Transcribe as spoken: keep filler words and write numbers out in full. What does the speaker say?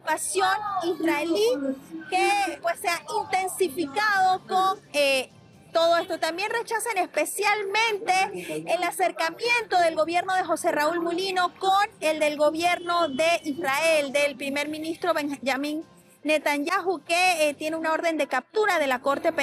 ocupación israelí que pues se ha intensificado con eh, todo esto. También rechazan especialmente el acercamiento del gobierno de José Raúl Mulino con el del gobierno de Israel, del primer ministro Benjamín Netanyahu, que eh, tiene una orden de captura de la Corte Penal